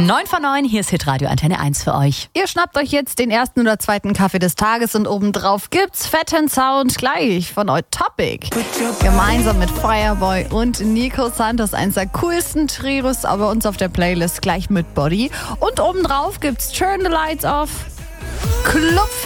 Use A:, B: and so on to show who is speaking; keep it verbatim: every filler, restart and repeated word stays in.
A: neun vor neun, hier ist Hitradio Antenne eins für euch.
B: Ihr schnappt euch jetzt den ersten oder zweiten Kaffee des Tages und obendrauf gibt's fetten Sound gleich von Topic. Gemeinsam mit Fireboy und Nico Santos, eins der coolsten Trios bei uns auf der Playlist, gleich mit Body. Und obendrauf gibt's Turn the Lights Off, Club